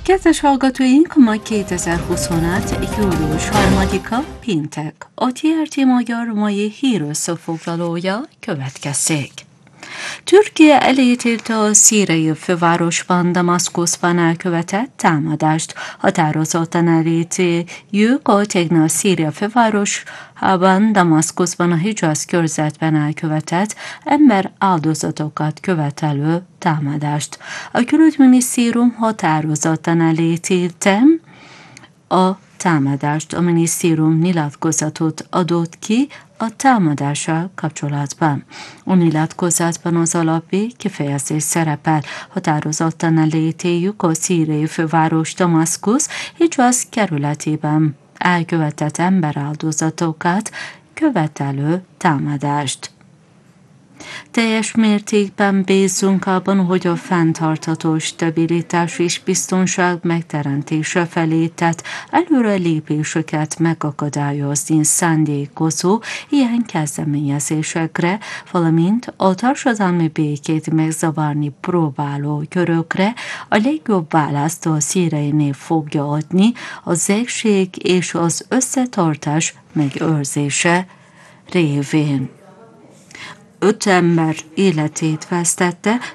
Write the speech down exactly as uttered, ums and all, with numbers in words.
Kedves hallgatóink, ma kétezer-huszonöt. július harmadika péntek. A té er té Magyar mai hírösszefoglalója következik. Türkia elítélte a szíriai fővárosban, Damaszkuszban elkövetett támadást. Határozottan elítéljük a tegnap Szíria fővárosában, Damaszkuszban a Hijaz körzetben elkövetett ember áldozatokat követelő támadást. A külügyminisztérium határozottan elítélte a támadást. A minisztérium nyilatkozatot adott ki a támadással kapcsolatban. A nyilatkozatban az alapvető kifejezés szerepel. Határozottan elítéljük a szíriai főváros Damaszkusz Hijaz kerületében elkövetett emberáldozatokat követelő támadást. Teljes mértékben bízunk abban, hogy a fenntartható stabilitás és biztonság megteremtése felé tett előrelépéseket megakadályozni szándékozó ilyen kezdeményezésekre, valamint a társadalmi békét megzavarni próbáló körökre a legjobb választ a szíriai nép fogja adni az egység és az összetartás megőrzése révén. Öt ember életét vesztette,